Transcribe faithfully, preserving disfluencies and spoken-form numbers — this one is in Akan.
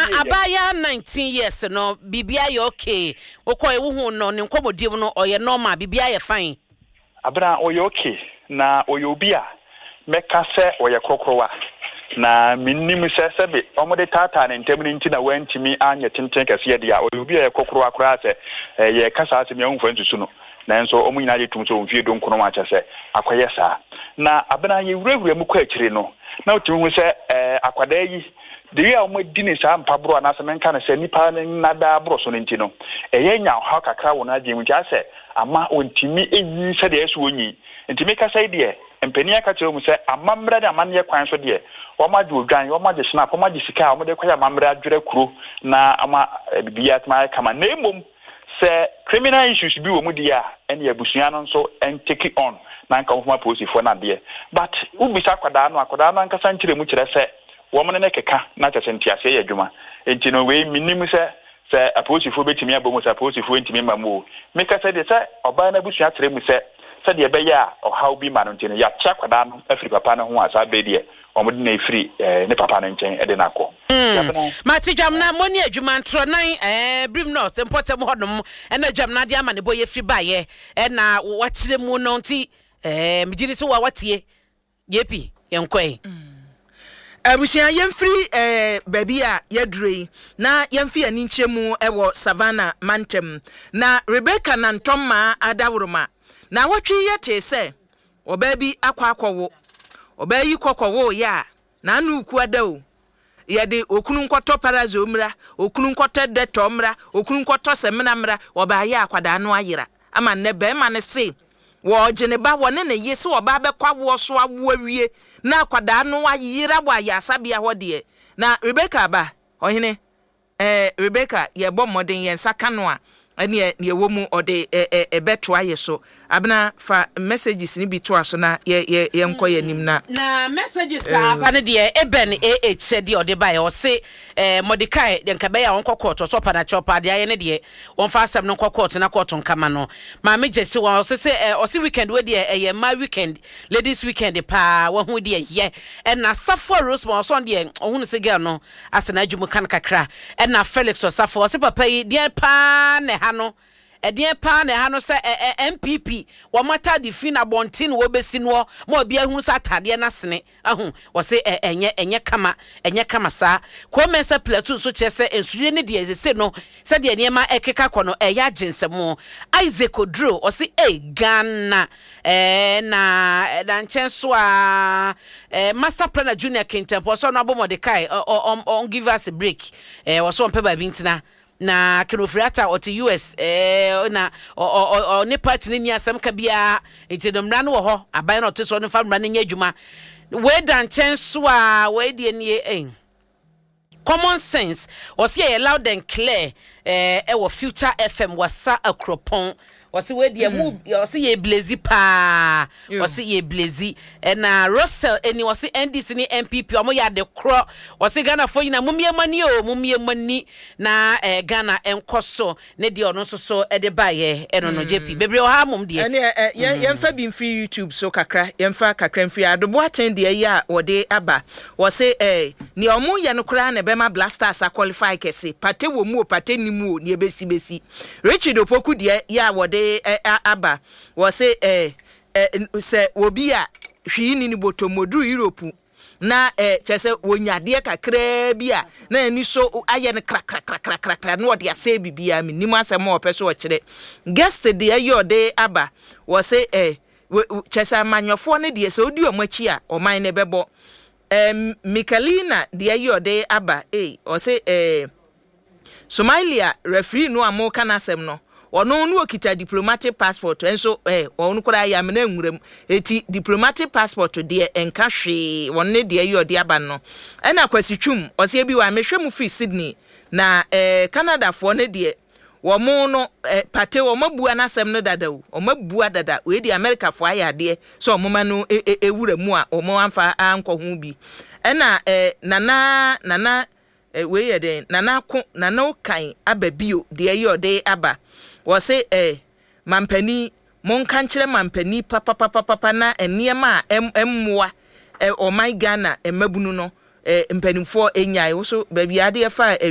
abaya nineteen years no bibia ye okay okọ ewu hu no ne nkomodim no oye normal bibia ye fine abra oye okay na oye obi a meka se oye krokrowa na minnim se sebe omode tata ne ntemni nti na wantimi anya tenten kase dia oye obi a krokrowa kra se ye kasa asem ya hunfa ntusu no nanso omu nyina ye tum so mfie do nkono ma cha se akoye sa na abena ye wurawura mu kwa akire no na otimi hu se akwada yi de ya omo dini sa mpabro na se menka na se nipa na da bro so nti no eye nya ha kakra wo na agye mu cha se ama ontimi eyi se de eso onyi ntimi ka sai de empenia ka che mu se amamra de amane kwan so de wo ma ju odwan wo ma je snap wo ma je sika wo de kwa ya amamra adwere kuro na ama bibia tma kama na emom se criminal issues bi wo mu dia ene abusua no so en take it on na nka wo ma police fo na de but ubisa kwada no akwada no nka san kire mu kire se wo mo ne keka na cha sentiase ya dwuma enti no we minim se se police fo betimi abomu se police fo entimi mamu me ka se de se oba na abusua kire mu se se de be ya o how bi ma no enti no ya cha kwada no afri papa no ho asa be de o mo de na efri ne papa no nchen e de na ko Mati jamna moni adwuma ntro nan eh brim north importem hodom e na jamna de ama ne boye fri baye e na wakyere mu no nti eh migiri so wa watie yepi yenkoi abusia yemfri eh babia yedrei na yemfi ani nchemu ewo savannah mantem na Rebecca Nantomma adawroma na wotwe yete se obabi akwa akwowo obayi kokwowo ya na anu ku adawo yede okunu nkoto parazo mra okunu nkoto deto mra okunu nkoto semna mra obaye akwada no ayira ama ne be ma ne se wo gene ba wone ne yesi oba be kwawo so awo awie na akwada no ayira bo ayasabia hode na Rebecca ba ohene eh Rebecca ye bɔ modern ye nsaka no a ene ye wo mu ode e beto aye so abena fa messages ni bi to aso na ye ye ye nkoye nim na na messages apa ne de eben eh said de ode ba ye o se eh Mordecai de nka be ya won kokot so pada chopa de aye ne de won fa asem no kokot na kokot nkama no ma me jesi won o se se o se weekend we de eh ma weekend ladies weekend pa wo hu de ye e na Safo Rose mo so de o hu se girl no asena adwumu kan kakra e na Felix o Safo o se papa yi de pa ne hano edien pa ne hano se M P P wo mata di fina bontin wo besi no mo bia hu sa tade na sene ahu wo se enye enye kama enye kama sa ko mensa platoon so chese ensuye ne de se no se de niema ekeka kono eya ginsemo Isaac Odro o se e Ghana eh na dan chenso a eh Master Planner Junior Kintempo so no Mordecai on give us a break eh wo so on peba bintina na kenofriata o te U S eh na o o ne party ni asem ka bia enti domra no wo ho aban no to so no famra ne nya adwuma we dan chenso a we de nie eh common sense o se loud and clear eh e wo Future F M wasa akropon wasi we de mu wasi ye blazy pa wasi ye blazy na Russell eni wasi N D C ni M P P omo ya de kro wasi Ghana fo nyina mumie mani o mumie mani na eh, Ghana enkoso ne de ono so so e de baye eno no J P bebre o ha mum de ene yemfa bi mfi YouTube so kakra yemfa kakra mfi adobo aten de ya wode aba wasi eh ni omo ye no kra na be ma Blasters qualify kese pate wo mu o pate ni mu o ni ebesi besi Richard Opoku de ya wode aba wo se eh se obi a hwini ni botomodru Europe na eh chese wonyade kakra bi a na ani so aye ne krak krak krak krak krak na ode ase bibia mi nim asem o peso o kire guest de ayo de aba wo se eh chese amanyofo ne de se odi omachi a oman ne bebo em Michelina de ayo de aba eh o se eh Somalia referee no amoka na asem no ono nu okita diplomatic passport enso eh onu kura ya mena nwurem eti diplomatic passport de enka hwe wonne de ayi ode aba no ena kwasitwum ose bi wa mehwemu fi Sydney na eh Canada fo ne de wo mo no eh, pate wo mabua na asem no dada o mabua dada we di America fo aya de so mo ma no ewura mu a o mo amfa anko hu bi ena eh nana nana eh, we ye de nana ko nana okan ababio de ayi ode aba wo se eh mampani monka nkyere mampani papa papa papa na eniema emmoa eh o my Ghana emabunu no eh mpanimfo enyai wo so baabi ade fa